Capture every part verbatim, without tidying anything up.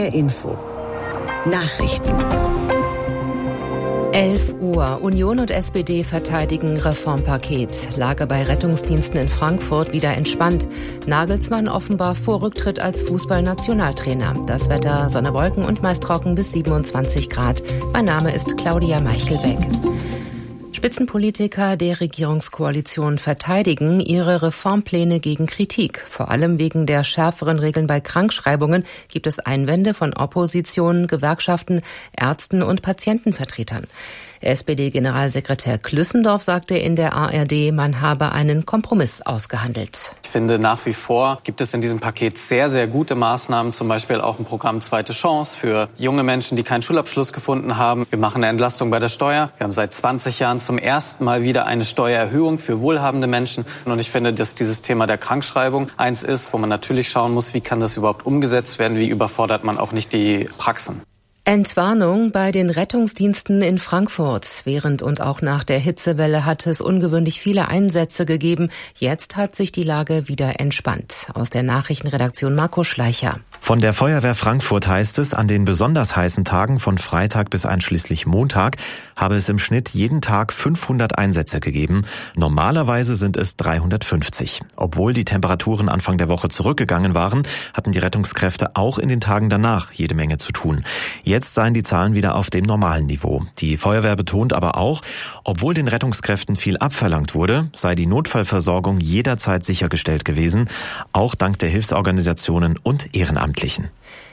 H R Info. Nachrichten. elf Uhr. Union und S P D verteidigen Reformpaket. Lage bei Rettungsdiensten in Frankfurt wieder entspannt. Nagelsmann offenbar vor Rücktritt als Fußballnationaltrainer. Das Wetter, Sonne, Wolken und meist trocken bis siebenundzwanzig Grad. Mein Name ist Claudia Meichelbeck. Spitzenpolitiker der Regierungskoalition verteidigen ihre Reformpläne gegen Kritik. Vor allem wegen der schärferen Regeln bei Krankschreibungen gibt es Einwände von Opposition, Gewerkschaften, Ärzten und Patientenvertretern. S P D-Generalsekretär Klüssendorf sagte in der A R D, man habe einen Kompromiss ausgehandelt. Ich finde, nach wie vor gibt es in diesem Paket sehr, sehr gute Maßnahmen, zum Beispiel auch ein Programm Zweite Chance für junge Menschen, die keinen Schulabschluss gefunden haben. Wir machen eine Entlastung bei der Steuer. Wir haben seit zwanzig Jahren zum ersten Mal wieder eine Steuererhöhung für wohlhabende Menschen. Und ich finde, dass dieses Thema der Krankschreibung eins ist, wo man natürlich schauen muss, wie kann das überhaupt umgesetzt werden, wie überfordert man auch nicht die Praxen. Entwarnung bei den Rettungsdiensten in Frankfurt. Während und auch nach der Hitzewelle hat es ungewöhnlich viele Einsätze gegeben. Jetzt hat sich die Lage wieder entspannt. Aus der Nachrichtenredaktion Marco Schleicher. Von der Feuerwehr Frankfurt heißt es, an den besonders heißen Tagen von Freitag bis einschließlich Montag habe es im Schnitt jeden Tag fünfhundert Einsätze gegeben. Normalerweise sind es dreihundertfünfzig. Obwohl die Temperaturen Anfang der Woche zurückgegangen waren, hatten die Rettungskräfte auch in den Tagen danach jede Menge zu tun. Jetzt seien die Zahlen wieder auf dem normalen Niveau. Die Feuerwehr betont aber auch, obwohl den Rettungskräften viel abverlangt wurde, sei die Notfallversorgung jederzeit sichergestellt gewesen, auch dank der Hilfsorganisationen und Ehrenamtlichen.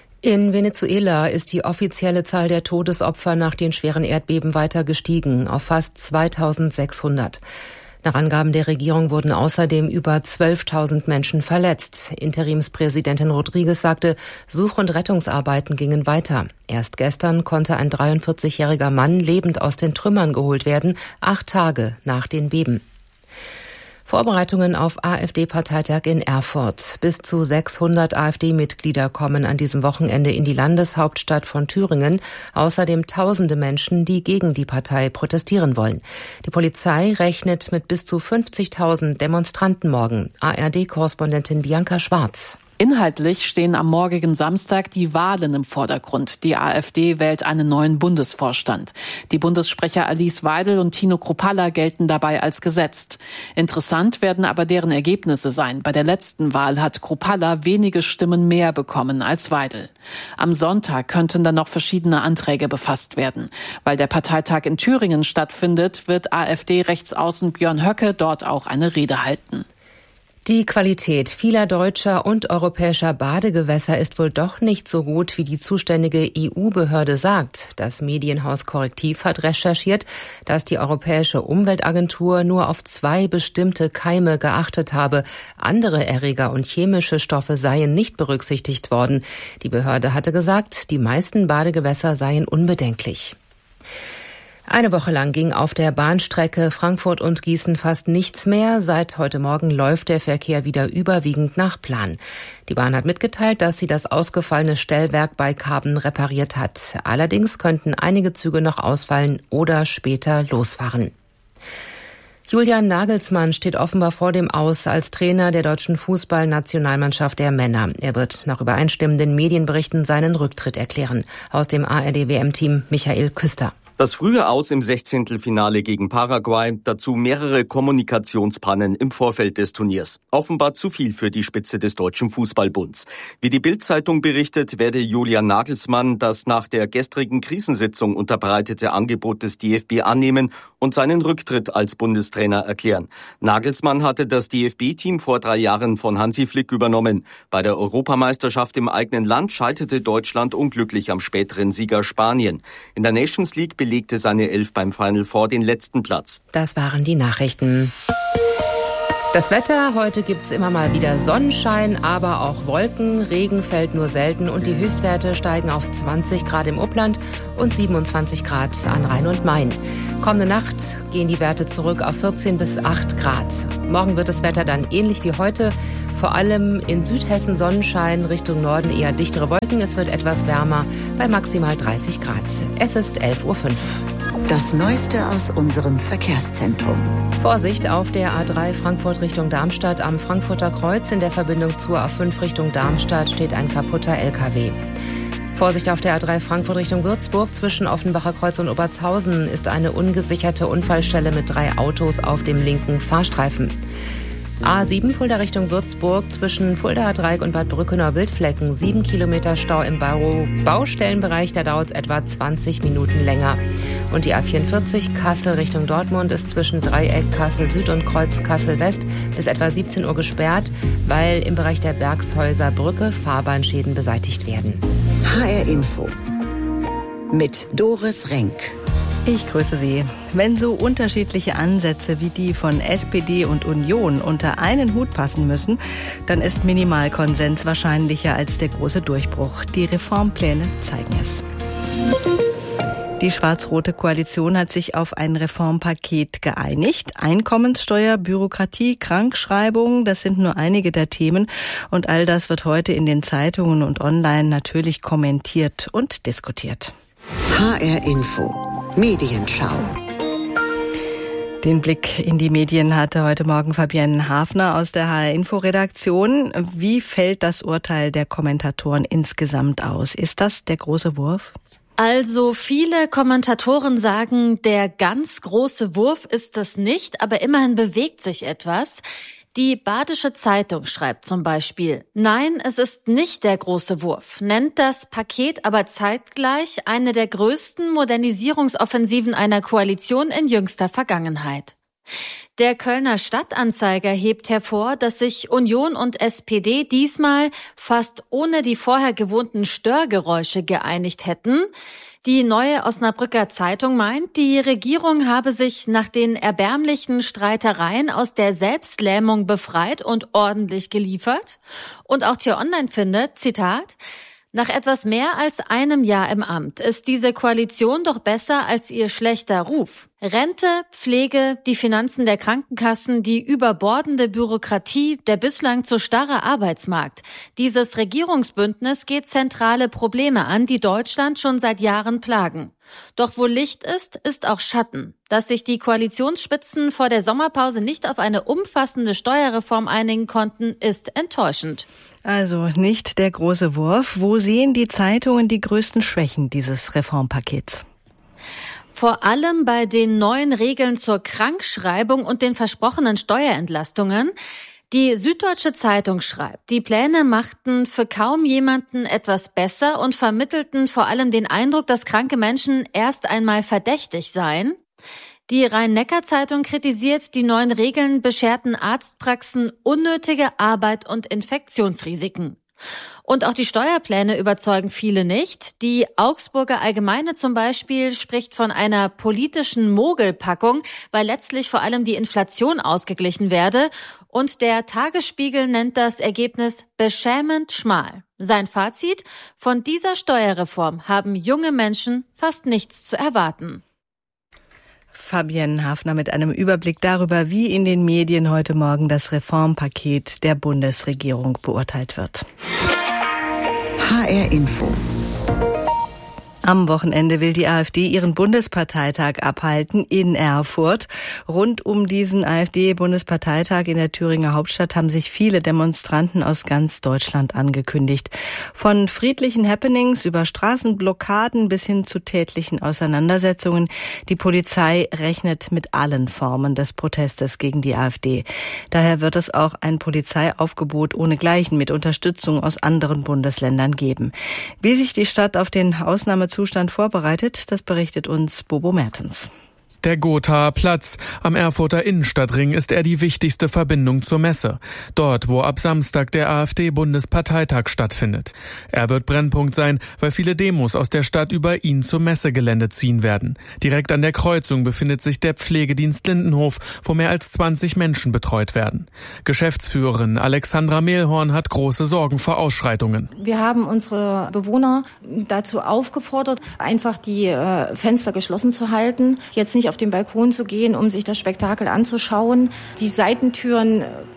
In Venezuela ist die offizielle Zahl der Todesopfer nach den schweren Erdbeben weiter gestiegen auf fast zweitausendsechshundert. Nach Angaben der Regierung wurden außerdem über zwölftausend Menschen verletzt. Interimspräsidentin Rodriguez sagte, Such- und Rettungsarbeiten gingen weiter. Erst gestern konnte ein dreiundvierzigjähriger Mann lebend aus den Trümmern geholt werden, acht Tage nach den Beben. Vorbereitungen auf AfD-Parteitag in Erfurt. Bis zu sechshundert AfD-Mitglieder kommen an diesem Wochenende in die Landeshauptstadt von Thüringen. Außerdem tausende Menschen, die gegen die Partei protestieren wollen. Die Polizei rechnet mit bis zu fünfzigtausend Demonstranten morgen. A R D-Korrespondentin Bianca Schwarz. Inhaltlich stehen am morgigen Samstag die Wahlen im Vordergrund. Die AfD wählt einen neuen Bundesvorstand. Die Bundessprecher Alice Weidel und Tino Kruppalla gelten dabei als gesetzt. Interessant werden aber deren Ergebnisse sein. Bei der letzten Wahl hat Kruppalla wenige Stimmen mehr bekommen als Weidel. Am Sonntag könnten dann noch verschiedene Anträge befasst werden. Weil der Parteitag in Thüringen stattfindet, wird AfD-Rechtsaußen Björn Höcke dort auch eine Rede halten. Die Qualität vieler deutscher und europäischer Badegewässer ist wohl doch nicht so gut, wie die zuständige E U-Behörde sagt. Das Medienhaus Korrektiv hat recherchiert, dass die Europäische Umweltagentur nur auf zwei bestimmte Keime geachtet habe. Andere Erreger und chemische Stoffe seien nicht berücksichtigt worden. Die Behörde hatte gesagt, die meisten Badegewässer seien unbedenklich. Eine Woche lang ging auf der Bahnstrecke Frankfurt und Gießen fast nichts mehr. Seit heute Morgen läuft der Verkehr wieder überwiegend nach Plan. Die Bahn hat mitgeteilt, dass sie das ausgefallene Stellwerk bei Karben repariert hat. Allerdings könnten einige Züge noch ausfallen oder später losfahren. Julian Nagelsmann steht offenbar vor dem Aus als Trainer der deutschen Fußballnationalmannschaft der Männer. Er wird nach übereinstimmenden Medienberichten seinen Rücktritt erklären. Aus dem A R D-W M-Team Michael Küster. Das frühe Aus im Sechzehntelfinale gegen Paraguay, dazu mehrere Kommunikationspannen im Vorfeld des Turniers. Offenbar zu viel für die Spitze des Deutschen Fußballbunds. Wie die Bild-Zeitung berichtet, werde Julian Nagelsmann das nach der gestrigen Krisensitzung unterbreitete Angebot des D F B annehmen und seinen Rücktritt als Bundestrainer erklären. Nagelsmann hatte das D F B-Team vor drei Jahren von Hansi Flick übernommen. Bei der Europameisterschaft im eigenen Land scheiterte Deutschland unglücklich am späteren Sieger Spanien. In der Nations League legte seine Elf beim Final Four den letzten Platz. Das waren die Nachrichten. Das Wetter, heute gibt's immer mal wieder Sonnenschein, aber auch Wolken, Regen fällt nur selten und die Höchstwerte steigen auf zwanzig Grad im Upland und siebenundzwanzig Grad an Rhein und Main. Kommende Nacht gehen die Werte zurück auf vierzehn bis acht Grad. Morgen wird das Wetter dann ähnlich wie heute, vor allem in Südhessen Sonnenschein, Richtung Norden eher dichtere Wolken. Es wird etwas wärmer bei maximal dreißig Grad. Es ist elf Uhr fünf. Das Neueste aus unserem Verkehrszentrum. Vorsicht auf der A drei Frankfurt Richtung Darmstadt am Frankfurter Kreuz. In der Verbindung zur A fünf Richtung Darmstadt steht ein kaputter L K W. Vorsicht auf der A drei Frankfurt Richtung Würzburg. Zwischen Offenbacher Kreuz und Obertshausen ist eine ungesicherte Unfallstelle mit drei Autos auf dem linken Fahrstreifen. A sieben Fulda Richtung Würzburg, zwischen Fuldaer Dreieck und Bad Brückener Wildflecken, sieben Kilometer Stau im Bau- Baustellenbereich, da dauert es etwa zwanzig Minuten länger. Und die A vierundvierzig Kassel Richtung Dortmund ist zwischen Dreieck Kassel Süd und Kreuz Kassel West bis etwa siebzehn Uhr gesperrt, weil im Bereich der Bergshäuser Brücke Fahrbahnschäden beseitigt werden. H R Info mit Doris Renk. Ich grüße Sie. Wenn so unterschiedliche Ansätze wie die von S P D und Union unter einen Hut passen müssen, dann ist Minimalkonsens wahrscheinlicher als der große Durchbruch. Die Reformpläne zeigen es. Die schwarz-rote Koalition hat sich auf ein Reformpaket geeinigt. Einkommenssteuer, Bürokratie, Krankschreibung, das sind nur einige der Themen. Und all das wird heute in den Zeitungen und online natürlich kommentiert und diskutiert. H R Info Medienschau. Den Blick in die Medien hatte heute Morgen Fabienne Hafner aus der H R-Info-Redaktion. Wie fällt das Urteil der Kommentatoren insgesamt aus? Ist das der große Wurf? Also viele Kommentatoren sagen, der ganz große Wurf ist es nicht, aber immerhin bewegt sich etwas. Die Badische Zeitung schreibt zum Beispiel: Nein, es ist nicht der große Wurf, nennt das Paket aber zeitgleich eine der größten Modernisierungsoffensiven einer Koalition in jüngster Vergangenheit. Der Kölner Stadtanzeiger hebt hervor, dass sich Union und S P D diesmal fast ohne die vorher gewohnten Störgeräusche geeinigt hätten. Die Neue Osnabrücker Zeitung meint, die Regierung habe sich nach den erbärmlichen Streitereien aus der Selbstlähmung befreit und ordentlich geliefert. Und auch T-Online findet, Zitat: Nach etwas mehr als einem Jahr im Amt ist diese Koalition doch besser als ihr schlechter Ruf. Rente, Pflege, die Finanzen der Krankenkassen, die überbordende Bürokratie, der bislang zu starre Arbeitsmarkt. Dieses Regierungsbündnis geht zentrale Probleme an, die Deutschland schon seit Jahren plagen. Doch wo Licht ist, ist auch Schatten. Dass sich die Koalitionsspitzen vor der Sommerpause nicht auf eine umfassende Steuerreform einigen konnten, ist enttäuschend. Also nicht der große Wurf. Wo sehen die Zeitungen die größten Schwächen dieses Reformpakets? Vor allem bei den neuen Regeln zur Krankschreibung und den versprochenen Steuerentlastungen. Die Süddeutsche Zeitung schreibt, die Pläne machten für kaum jemanden etwas besser und vermittelten vor allem den Eindruck, dass kranke Menschen erst einmal verdächtig seien. Die Rhein-Neckar-Zeitung kritisiert, die neuen Regeln bescherten Arztpraxen unnötige Arbeit und Infektionsrisiken. Und auch die Steuerpläne überzeugen viele nicht. Die Augsburger Allgemeine zum Beispiel spricht von einer politischen Mogelpackung, weil letztlich vor allem die Inflation ausgeglichen werde. Und der Tagesspiegel nennt das Ergebnis beschämend schmal. Sein Fazit: Von dieser Steuerreform haben junge Menschen fast nichts zu erwarten. Fabienne Hafner mit einem Überblick darüber, wie in den Medien heute Morgen das Reformpaket der Bundesregierung beurteilt wird. H R Info. Am Wochenende will die AfD ihren Bundesparteitag abhalten in Erfurt. Rund um diesen AfD-Bundesparteitag in der Thüringer Hauptstadt haben sich viele Demonstranten aus ganz Deutschland angekündigt. Von friedlichen Happenings über Straßenblockaden bis hin zu tätlichen Auseinandersetzungen. Die Polizei rechnet mit allen Formen des Protestes gegen die AfD. Daher wird es auch ein Polizeiaufgebot ohnegleichen mit Unterstützung aus anderen Bundesländern geben. Wie sich die Stadt auf den Ausnahmezustand vorbereitet, das berichtet uns Bobo Mertens. Der Gothaer Platz am Erfurter Innenstadtring ist er die wichtigste Verbindung zur Messe. Dort, wo ab Samstag der AfD-Bundesparteitag stattfindet. Er wird Brennpunkt sein, weil viele Demos aus der Stadt über ihn zum Messegelände ziehen werden. Direkt an der Kreuzung befindet sich der Pflegedienst Lindenhof, wo mehr als zwanzig Menschen betreut werden. Geschäftsführerin Alexandra Mehlhorn hat große Sorgen vor Ausschreitungen. Wir haben unsere Bewohner dazu aufgefordert, einfach die äh, Fenster geschlossen zu halten, jetzt nicht auf den Balkon zu gehen, um sich das Spektakel anzuschauen. Die Seitentüren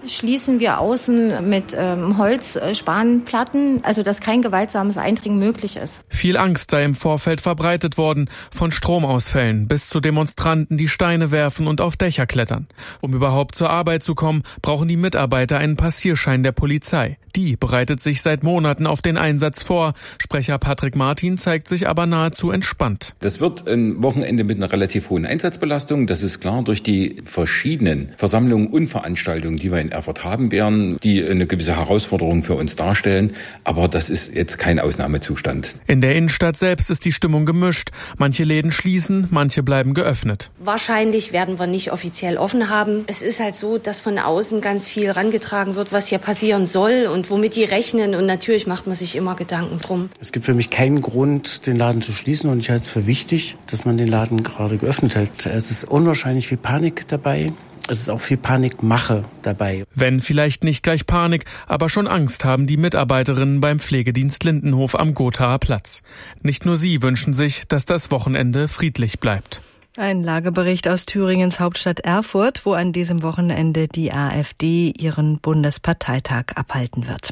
schließen wir außen mit ähm, Holzspanplatten, also dass kein gewaltsames Eindringen möglich ist. Viel Angst sei im Vorfeld verbreitet worden, von Stromausfällen bis zu Demonstranten, die Steine werfen und auf Dächer klettern. Um überhaupt zur Arbeit zu kommen, brauchen die Mitarbeiter einen Passierschein der Polizei. Die bereitet sich seit Monaten auf den Einsatz vor. Sprecher Patrick Martin zeigt sich aber nahezu entspannt. Das wird ein Wochenende mit einer relativ hohen Einsatzbelastung. Das ist klar durch die verschiedenen Versammlungen und Veranstaltungen, die wir in Erfurt haben werden, die eine gewisse Herausforderung für uns darstellen. Aber das ist jetzt kein Ausnahmezustand. In der Innenstadt selbst ist die Stimmung gemischt. Manche Läden schließen, manche bleiben geöffnet. Wahrscheinlich werden wir nicht offiziell offen haben. Es ist halt so, dass von außen ganz viel herangetragen wird, was hier passieren soll und womit die rechnen. Und natürlich macht man sich immer Gedanken drum. Es gibt für mich keinen Grund, den Laden zu schließen. Und ich halte es für wichtig, dass man den Laden gerade geöffnet hält. Es ist unwahrscheinlich viel Panik dabei. Es ist auch viel Panikmache dabei. Wenn vielleicht nicht gleich Panik, aber schon Angst haben die Mitarbeiterinnen beim Pflegedienst Lindenhof am Gothaer Platz. Nicht nur sie wünschen sich, dass das Wochenende friedlich bleibt. Ein Lagebericht aus Thüringens Hauptstadt Erfurt, wo an diesem Wochenende die AfD ihren Bundesparteitag abhalten wird.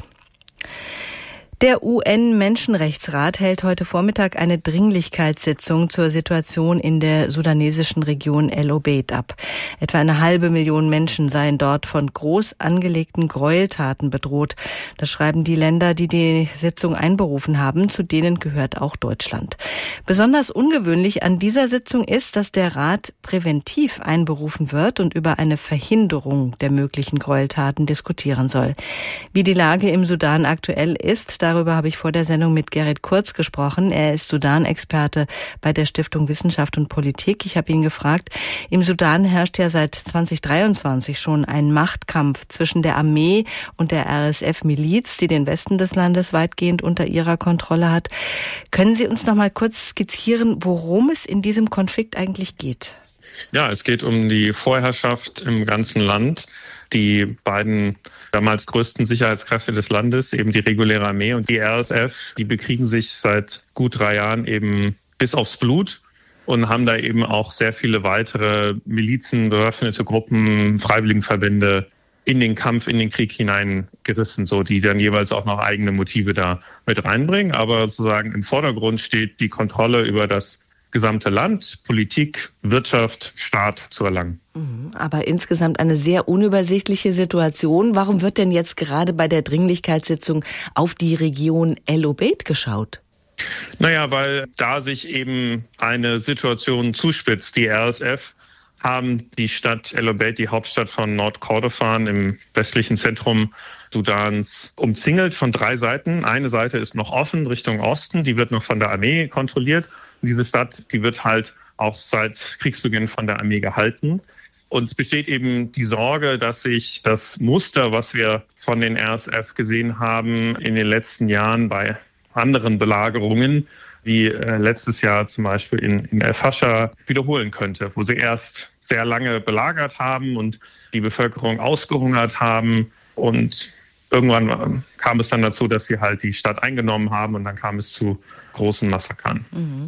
Der U N-Menschenrechtsrat hält heute Vormittag eine Dringlichkeitssitzung zur Situation in der sudanesischen Region El Obeid ab. Etwa eine halbe Million Menschen seien dort von groß angelegten Gräueltaten bedroht. Das schreiben die Länder, die die Sitzung einberufen haben. Zu denen gehört auch Deutschland. Besonders ungewöhnlich an dieser Sitzung ist, dass der Rat präventiv einberufen wird und über eine Verhinderung der möglichen Gräueltaten diskutieren soll. Wie die Lage im Sudan aktuell ist, darüber habe ich vor der Sendung mit Gerrit Kurz gesprochen. Er ist Sudan-Experte bei der Stiftung Wissenschaft und Politik. Ich habe ihn gefragt, im Sudan herrscht ja seit zweitausenddreiundzwanzig schon ein Machtkampf zwischen der Armee und der R S F-Miliz, die den Westen des Landes weitgehend unter ihrer Kontrolle hat. Können Sie uns noch mal kurz skizzieren, worum es in diesem Konflikt eigentlich geht? Ja, es geht um die Vorherrschaft im ganzen Land. Die beiden damals größten Sicherheitskräfte des Landes, eben die reguläre Armee und die R S F, die bekriegen sich seit gut drei Jahren eben bis aufs Blut und haben da eben auch sehr viele weitere Milizen, bewaffnete Gruppen, Freiwilligenverbände in den Kampf, in den Krieg hineingerissen, so die dann jeweils auch noch eigene Motive da mit reinbringen. Aber sozusagen im Vordergrund steht die Kontrolle über das gesamte Land, Politik, Wirtschaft, Staat zu erlangen. Aber insgesamt eine sehr unübersichtliche Situation. Warum wird denn jetzt gerade bei der Dringlichkeitssitzung auf die Region El Obeid geschaut? Naja, weil da sich eben eine Situation zuspitzt. Die R S F haben die Stadt El Obeid, die Hauptstadt von Nordkordofan im westlichen Zentrum Sudans, umzingelt von drei Seiten. Eine Seite ist noch offen Richtung Osten, die wird noch von der Armee kontrolliert. Und diese Stadt, die wird halt auch seit Kriegsbeginn von der Armee gehalten. Und es besteht eben die Sorge, dass sich das Muster, was wir von den R S F gesehen haben in den letzten Jahren bei anderen Belagerungen, wie äh, letztes Jahr zum Beispiel in, in El Fascher, wiederholen könnte, wo sie erst sehr lange belagert haben und die Bevölkerung ausgehungert haben. Und irgendwann kam es dann dazu, dass sie halt die Stadt eingenommen haben und dann kam es zu großen Massakern.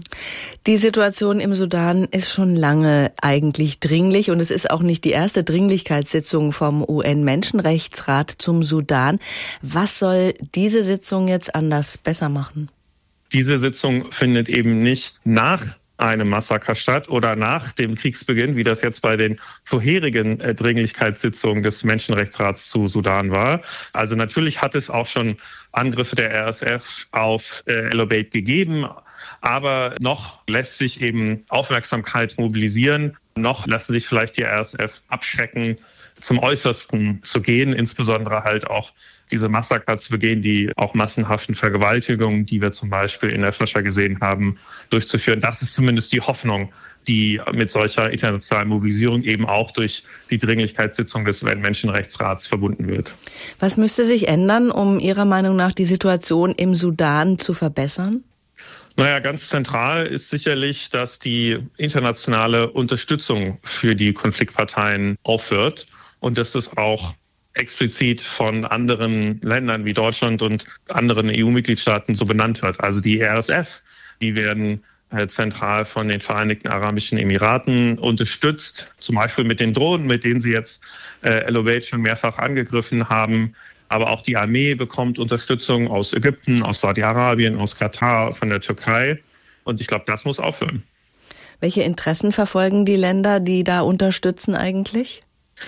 Die Situation im Sudan ist schon lange eigentlich dringlich und es ist auch nicht die erste Dringlichkeitssitzung vom U N-Menschenrechtsrat zum Sudan. Was soll diese Sitzung jetzt anders besser machen? Diese Sitzung findet eben nicht nach einem Massaker statt oder nach dem Kriegsbeginn, wie das jetzt bei den vorherigen äh, Dringlichkeitssitzungen des Menschenrechtsrats zu Sudan war. Also natürlich hat es auch schon Angriffe der R S F auf äh, El Obeid gegeben, aber noch lässt sich eben Aufmerksamkeit mobilisieren, noch lassen sich vielleicht die R S F abschrecken, zum Äußersten zu gehen, insbesondere halt auch diese Massaker zu begehen, die auch massenhaften Vergewaltigungen, die wir zum Beispiel in El Fascher gesehen haben, durchzuführen. Das ist zumindest die Hoffnung, die mit solcher internationalen Mobilisierung eben auch durch die Dringlichkeitssitzung des U N-Menschenrechtsrats verbunden wird. Was müsste sich ändern, um Ihrer Meinung nach die Situation im Sudan zu verbessern? Naja, ganz zentral ist sicherlich, dass die internationale Unterstützung für die Konfliktparteien aufhört und dass es auch explizit von anderen Ländern wie Deutschland und anderen E U-Mitgliedstaaten so benannt wird. Also die R S F, die werden äh, zentral von den Vereinigten Arabischen Emiraten unterstützt, zum Beispiel mit den Drohnen, mit denen sie jetzt äh, El Obeid schon mehrfach angegriffen haben. Aber auch die Armee bekommt Unterstützung aus Ägypten, aus Saudi-Arabien, aus Katar, von der Türkei. Und ich glaube, das muss aufhören. Welche Interessen verfolgen die Länder, die da unterstützen eigentlich?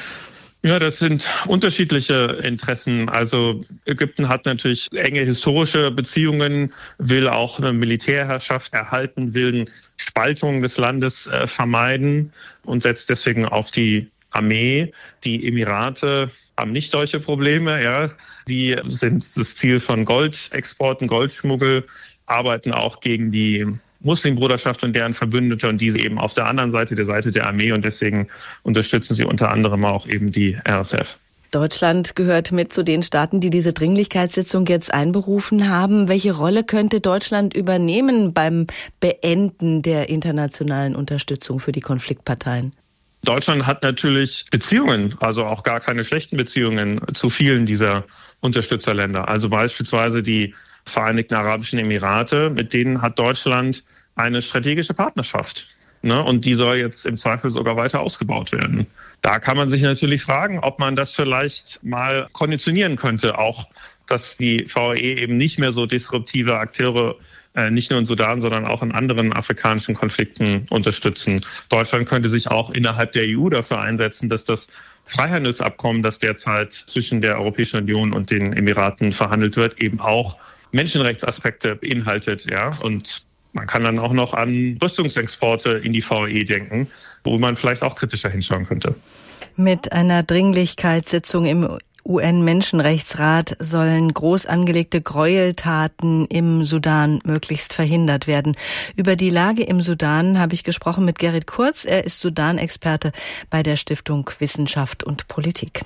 Ja, das sind unterschiedliche Interessen. Also Ägypten hat natürlich enge historische Beziehungen, will auch eine Militärherrschaft erhalten, will eine Spaltung des Landes äh, vermeiden und setzt deswegen auf die Armee. Die Emirate haben nicht solche Probleme. Ja. Die sind das Ziel von Goldexporten, Goldschmuggel, arbeiten auch gegen die Muslimbruderschaft und deren Verbündete und diese eben auf der anderen Seite, der Seite der Armee. Und deswegen unterstützen sie unter anderem auch eben die R S F. Deutschland gehört mit zu den Staaten, die diese Dringlichkeitssitzung jetzt einberufen haben. Welche Rolle könnte Deutschland übernehmen beim Beenden der internationalen Unterstützung für die Konfliktparteien? Deutschland hat natürlich Beziehungen, also auch gar keine schlechten Beziehungen zu vielen dieser Unterstützerländer. Also beispielsweise die Vereinigten Arabischen Emirate, mit denen hat Deutschland eine strategische Partnerschaft. Ne? Und die soll jetzt im Zweifel sogar weiter ausgebaut werden. Da kann man sich natürlich fragen, ob man das vielleicht mal konditionieren könnte, auch dass die V A E eben nicht mehr so disruptive Akteure äh, nicht nur in Sudan, sondern auch in anderen afrikanischen Konflikten unterstützen. Deutschland könnte sich auch innerhalb der E U dafür einsetzen, dass das Freihandelsabkommen, das derzeit zwischen der Europäischen Union und den Emiraten verhandelt wird, eben auch Menschenrechtsaspekte beinhaltet, ja, und man kann dann auch noch an Rüstungsexporte in die V A E denken, wo man vielleicht auch kritischer hinschauen könnte. Mit einer Dringlichkeitssitzung im U N-Menschenrechtsrat sollen groß angelegte Gräueltaten im Sudan möglichst verhindert werden. Über die Lage im Sudan habe ich gesprochen mit Gerrit Kurz. Er ist Sudan-Experte bei der Stiftung Wissenschaft und Politik.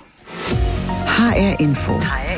H R Info.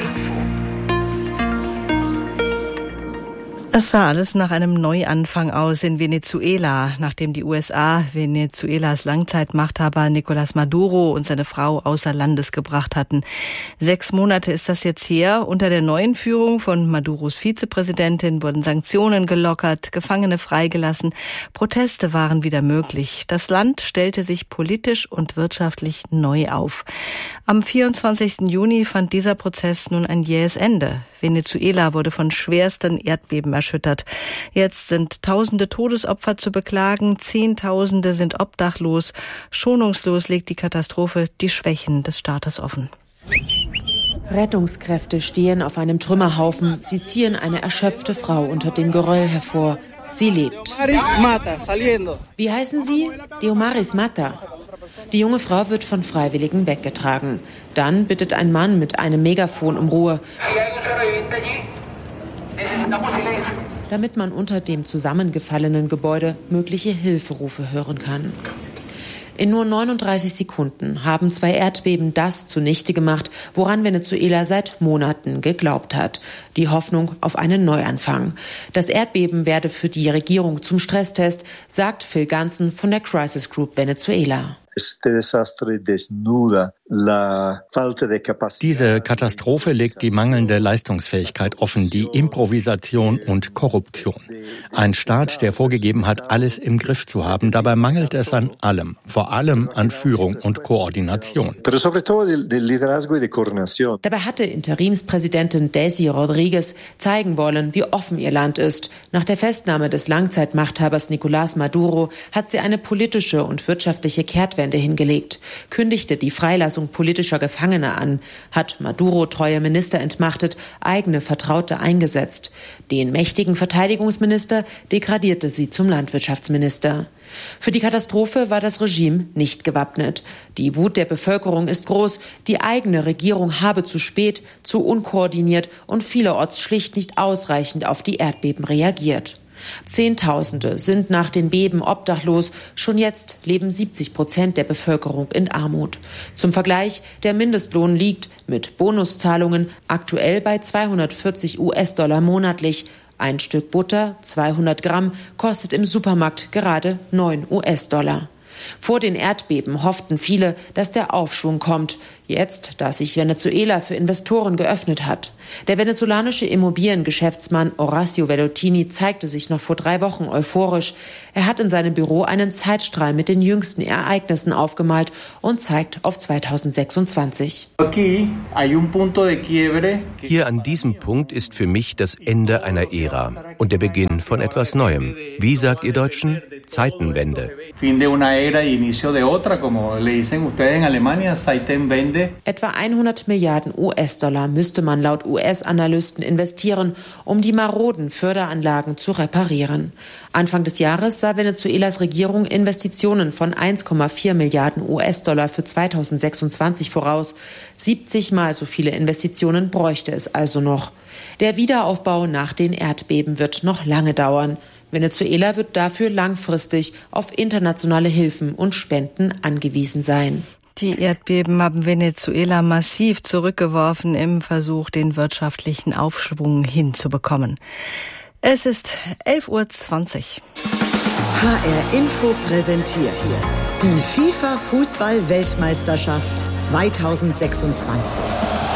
Es sah alles nach einem Neuanfang aus in Venezuela, nachdem die U S A Venezuelas Langzeitmachthaber Nicolás Maduro und seine Frau außer Landes gebracht hatten. Sechs Monate ist das jetzt her. Unter der neuen Führung von Maduros Vizepräsidentin wurden Sanktionen gelockert, Gefangene freigelassen, Proteste waren wieder möglich. Das Land stellte sich politisch und wirtschaftlich neu auf. Am vierundzwanzigsten Juni fand dieser Prozess nun ein jähes Ende. Venezuela wurde von schwersten Erdbeben erschüttert. Jetzt sind tausende Todesopfer zu beklagen, Zehntausende sind obdachlos. Schonungslos legt die Katastrophe die Schwächen des Staates offen. Rettungskräfte stehen auf einem Trümmerhaufen. Sie ziehen eine erschöpfte Frau unter dem Geröll hervor. Sie lebt. Wie heißen Sie? Diomaris Mata. Die junge Frau wird von Freiwilligen weggetragen. Dann bittet ein Mann mit einem Megafon um Ruhe, damit man unter dem zusammengefallenen Gebäude mögliche Hilferufe hören kann. In nur neununddreißig Sekunden haben zwei Erdbeben das zunichte gemacht, woran Venezuela seit Monaten geglaubt hat. Die Hoffnung auf einen Neuanfang. Das Erdbeben werde für die Regierung zum Stresstest, sagt Phil Ganson von der Crisis Group Venezuela. Diese Katastrophe legt die mangelnde Leistungsfähigkeit offen, die Improvisation und Korruption. Ein Staat, der vorgegeben hat, alles im Griff zu haben, dabei mangelt es an allem, vor allem an Führung und Koordination. Dabei hatte Interimspräsidentin Daisy Rodriguez zeigen wollen, wie offen ihr Land ist. Nach der Festnahme des Langzeitmachthabers Nicolás Maduro hat sie eine politische und wirtschaftliche Kehrtwende hingelegt, kündigte die Freilassung politischer Gefangener an, hat Maduro-treue Minister entmachtet, eigene Vertraute eingesetzt. Den mächtigen Verteidigungsminister degradierte sie zum Landwirtschaftsminister. Für die Katastrophe war das Regime nicht gewappnet. Die Wut der Bevölkerung ist groß. Die eigene Regierung habe zu spät, zu unkoordiniert und vielerorts schlicht nicht ausreichend auf die Erdbeben reagiert. Zehntausende sind nach den Beben obdachlos. Schon jetzt leben siebzig Prozent der Bevölkerung in Armut. Zum Vergleich, der Mindestlohn liegt mit Bonuszahlungen aktuell bei zweihundertvierzig US-Dollar monatlich. Ein Stück Butter, zweihundert Gramm, kostet im Supermarkt gerade neun US-Dollar. Vor den Erdbeben hofften viele, dass der Aufschwung kommt. Jetzt, da sich Venezuela für Investoren geöffnet hat. Der venezolanische Immobiliengeschäftsmann Horacio Vellottini zeigte sich noch vor drei Wochen euphorisch. Er hat in seinem Büro einen Zeitstrahl mit den jüngsten Ereignissen aufgemalt und zeigt auf zweitausendsechsundzwanzig. Hier an diesem Punkt ist für mich das Ende einer Ära und der Beginn von etwas Neuem. Wie sagt ihr Deutschen? Zeitenwende. Etwa hundert Milliarden U S-Dollar müsste man laut U S-Analysten investieren, um die maroden Förderanlagen zu reparieren. Anfang des Jahres sah Venezuelas Regierung Investitionen von eins Komma vier Milliarden U S-Dollar für zweitausendsechsundzwanzig voraus. siebzig Mal so viele Investitionen bräuchte es also noch. Der Wiederaufbau nach den Erdbeben wird noch lange dauern. Venezuela wird dafür langfristig auf internationale Hilfen und Spenden angewiesen sein. Die Erdbeben haben Venezuela massiv zurückgeworfen im Versuch, den wirtschaftlichen Aufschwung hinzubekommen. Es ist elf Uhr zwanzig. H R Info präsentiert die FIFA-Fußball-Weltmeisterschaft zweitausendsechsundzwanzig.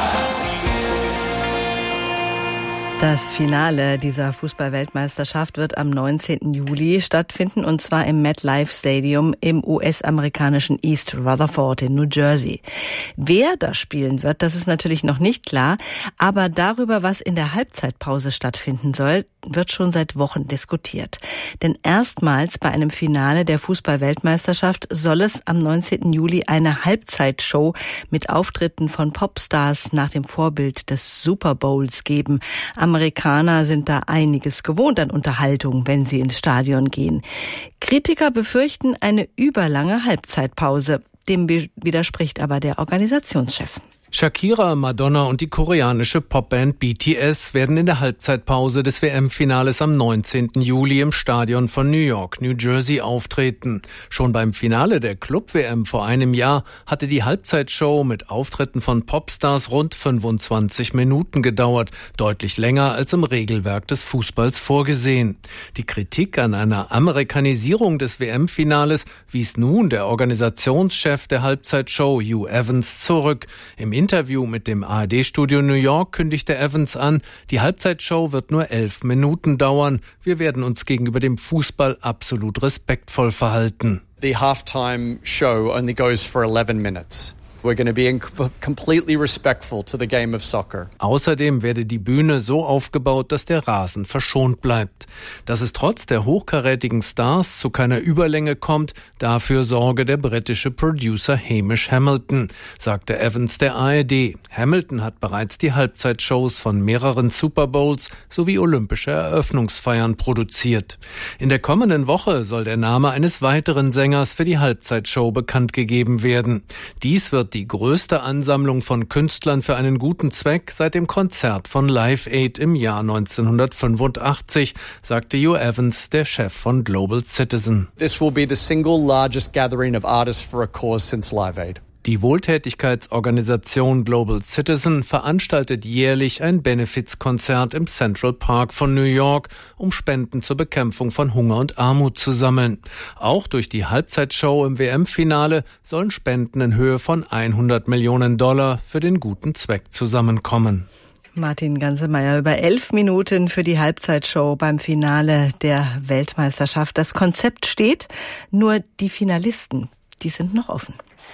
Das Finale dieser Fußball-Weltmeisterschaft wird am neunzehnten Juli stattfinden, und zwar im MetLife Stadium im U S-amerikanischen East Rutherford in New Jersey. Wer da spielen wird, das ist natürlich noch nicht klar, aber darüber, was in der Halbzeitpause stattfinden soll, wird schon seit Wochen diskutiert. Denn erstmals bei einem Finale der Fußball-Weltmeisterschaft soll es am neunzehnten Juli eine Halbzeitshow mit Auftritten von Popstars nach dem Vorbild des Super Bowls geben. Amerikaner sind da einiges gewohnt an Unterhaltung, wenn sie ins Stadion gehen. Kritiker befürchten eine überlange Halbzeitpause. Dem widerspricht aber der Organisationschef. Shakira, Madonna und die koreanische Popband B T S werden in der Halbzeitpause des W M-Finales am neunzehnten Juli im Stadion von New York, New Jersey auftreten. Schon beim Finale der Club-W M vor einem Jahr hatte die Halbzeitshow mit Auftritten von Popstars rund fünfundzwanzig Minuten gedauert, deutlich länger als im Regelwerk des Fußballs vorgesehen. Die Kritik an einer Amerikanisierung des W M-Finales wies nun der Organisationschef der Halbzeitshow, Hugh Evans, zurück. Im Interview mit dem A R D-Studio New York kündigte Evans an, die Halbzeitshow wird nur elf Minuten dauern. Wir werden uns gegenüber dem Fußball absolut respektvoll verhalten. The halftime show only goes for eleven minutes. We're going to be completely respectful to the game of soccer. Außerdem werde die Bühne so aufgebaut, dass der Rasen verschont bleibt. Dass es trotz der hochkarätigen Stars zu keiner Überlänge kommt, dafür sorge der britische Producer Hamish Hamilton, sagte Evans der A R D. Hamilton hat bereits die Halbzeitshows von mehreren Super Bowls sowie olympische Eröffnungsfeiern produziert. In der kommenden Woche soll der Name eines weiteren Sängers für die Halbzeitshow bekannt gegeben werden. Dies wird die größte Ansammlung von Künstlern für einen guten Zweck seit dem Konzert von Live Aid im Jahr neunzehnhundertfünfundachtzig, sagte Hugh Evans, der Chef von Global Citizen. This will be the single largest gathering of artists for a cause since Live Aid. Die Wohltätigkeitsorganisation Global Citizen veranstaltet jährlich ein Benefizkonzert im Central Park von New York, um Spenden zur Bekämpfung von Hunger und Armut zu sammeln. Auch durch die Halbzeitshow im W M-Finale sollen Spenden in Höhe von hundert Millionen Dollar für den guten Zweck zusammenkommen. Martin Gansemeyer über elf Minuten für die Halbzeitshow beim Finale der Weltmeisterschaft. Das Konzept steht, nur die Finalisten, die sind noch offen.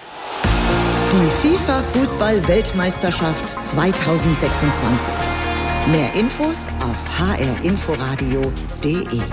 Die FIFA-Fußball-Weltmeisterschaft zweitausendsechsundzwanzig. Mehr Infos auf h r inforadio punkt d e.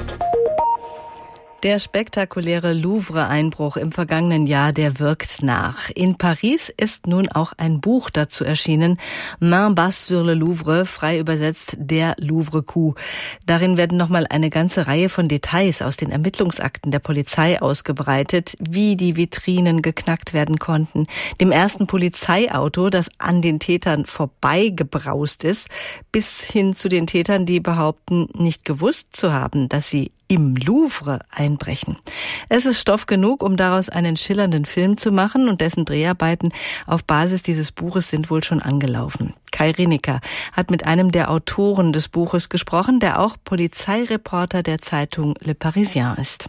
Der spektakuläre Louvre-Einbruch im vergangenen Jahr, der wirkt nach. In Paris ist nun auch ein Buch dazu erschienen, Main basse sur le Louvre, frei übersetzt der Louvre-Coup. Darin werden nochmal eine ganze Reihe von Details aus den Ermittlungsakten der Polizei ausgebreitet, wie die Vitrinen geknackt werden konnten, dem ersten Polizeiauto, das an den Tätern vorbeigebraust ist, bis hin zu den Tätern, die behaupten, nicht gewusst zu haben, dass sie im Louvre einbrechen. Es ist Stoff genug, um daraus einen schillernden Film zu machen, und dessen Dreharbeiten auf Basis dieses Buches sind wohl schon angelaufen. Kai Rinecker hat mit einem der Autoren des Buches gesprochen, der auch Polizeireporter der Zeitung Le Parisien ist.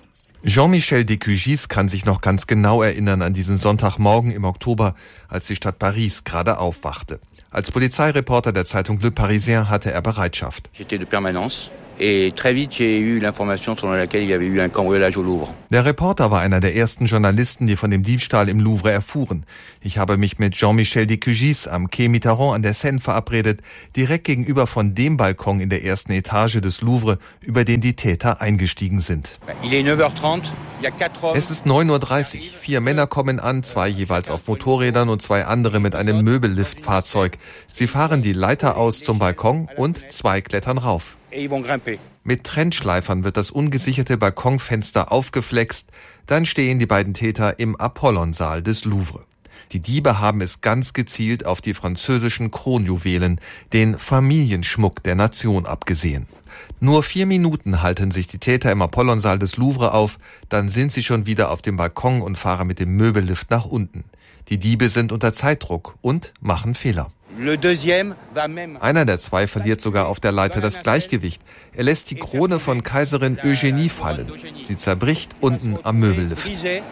Jean-Michel Descugis kann sich noch ganz genau erinnern an diesen Sonntagmorgen im Oktober, als die Stadt Paris gerade aufwachte. Als Polizeireporter der Zeitung Le Parisien hatte er Bereitschaft. J'étais de permanence. Et très vite, j'ai eu l'information selon laquelle il y avait eu un cambriolage au Louvre. Der Reporter war einer der ersten Journalisten, die von dem Diebstahl im Louvre erfuhren. Ich habe mich mit Jean-Michel Descugis am Quai Mitterrand an der Seine verabredet, direkt gegenüber von dem Balkon in der ersten Etage des Louvre, über den die Täter eingestiegen sind. Il est neuf heures trente. Il y a quatre hommes. Es ist neun Uhr dreißig. Vier Männer kommen an, zwei jeweils auf Motorrädern und zwei andere mit einem Möbelliftfahrzeug. Sie fahren die Leiter aus zum Balkon und zwei klettern rauf. Mit Trennschleifern wird das ungesicherte Balkonfenster aufgeflext, dann stehen die beiden Täter im Apollonsaal des Louvre. Die Diebe haben es ganz gezielt auf die französischen Kronjuwelen, den Familienschmuck der Nation, abgesehen. Nur vier Minuten halten sich die Täter im Apollonsaal des Louvre auf, dann sind sie schon wieder auf dem Balkon und fahren mit dem Möbellift nach unten. Die Diebe sind unter Zeitdruck und machen Fehler. Einer der zwei verliert sogar auf der Leiter das Gleichgewicht. Er lässt die Krone von Kaiserin Eugénie fallen. Sie zerbricht unten am Möbellift.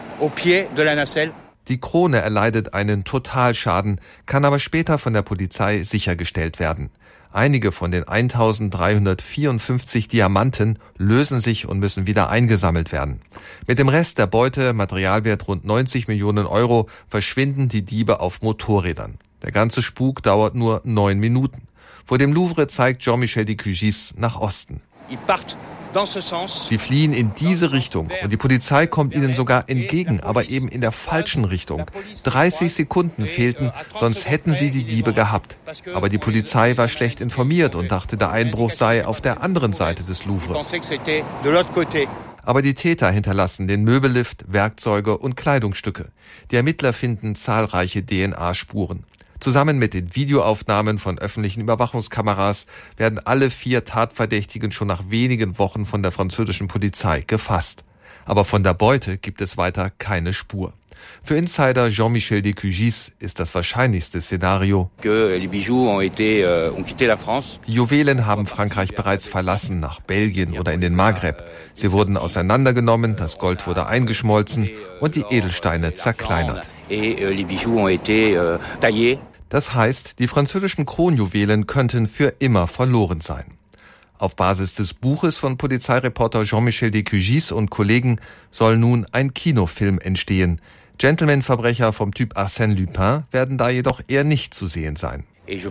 Die Krone erleidet einen Totalschaden, kann aber später von der Polizei sichergestellt werden. Einige von den eintausenddreihundertvierundfünfzig Diamanten lösen sich und müssen wieder eingesammelt werden. Mit dem Rest der Beute, Materialwert rund neunzig Millionen Euro, verschwinden die Diebe auf Motorrädern. Der ganze Spuk dauert nur neun Minuten. Vor dem Louvre zeigt Jean-Michel Descugis nach Osten. Sie fliehen in diese Richtung und die Polizei kommt ihnen sogar entgegen, aber eben in der falschen Richtung. dreißig Sekunden fehlten, sonst hätten sie die Diebe gehabt. Aber die Polizei war schlecht informiert und dachte, der Einbruch sei auf der anderen Seite des Louvre. Aber die Täter hinterlassen den Möbellift, Werkzeuge und Kleidungsstücke. Die Ermittler finden zahlreiche D N A-Spuren. Zusammen mit den Videoaufnahmen von öffentlichen Überwachungskameras werden alle vier Tatverdächtigen schon nach wenigen Wochen von der französischen Polizei gefasst. Aber von der Beute gibt es weiter keine Spur. Für Insider Jean-Michel Descugis ist das wahrscheinlichste Szenario: Die Juwelen haben Frankreich bereits verlassen, nach Belgien oder in den Maghreb. Sie wurden auseinandergenommen, das Gold wurde eingeschmolzen und die Edelsteine zerkleinert. Das heißt, die französischen Kronjuwelen könnten für immer verloren sein. Auf Basis des Buches von Polizeireporter Jean-Michel Descugis und Kollegen soll nun ein Kinofilm entstehen. Gentleman-Verbrecher vom Typ Arsène Lupin werden da jedoch eher nicht zu sehen sein. Es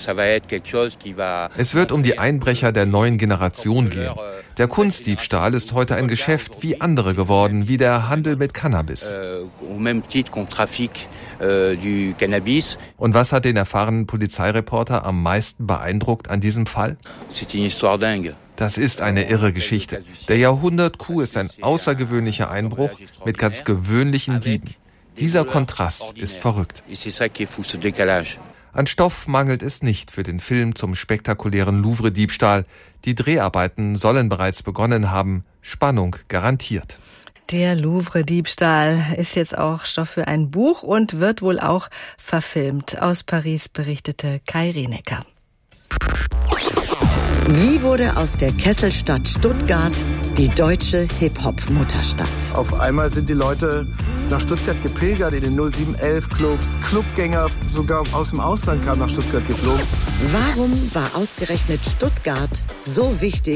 wird um die Einbrecher der neuen Generation gehen. Der Kunstdiebstahl ist heute ein Geschäft wie andere geworden, wie der Handel mit Cannabis. Und was hat den erfahrenen Polizeireporter am meisten beeindruckt an diesem Fall? Das ist eine irre Geschichte. Der Jahrhundert-Coup ist ein außergewöhnlicher Einbruch mit ganz gewöhnlichen Dieben. Dieser Kontrast ist verrückt. An Stoff mangelt es nicht für den Film zum spektakulären Louvre-Diebstahl. Die Dreharbeiten sollen bereits begonnen haben. Spannung garantiert. Der Louvre-Diebstahl ist jetzt auch Stoff für ein Buch und wird wohl auch verfilmt. Aus Paris berichtete Kai Rienecker. Wie wurde aus der Kesselstadt Stuttgart die deutsche Hip-Hop-Mutterstadt? Auf einmal sind die Leute nach Stuttgart gepilgert, in den null sieben elf Club. Clubgänger sogar aus dem Ausland kamen nach Stuttgart geflogen. Warum war ausgerechnet Stuttgart so wichtig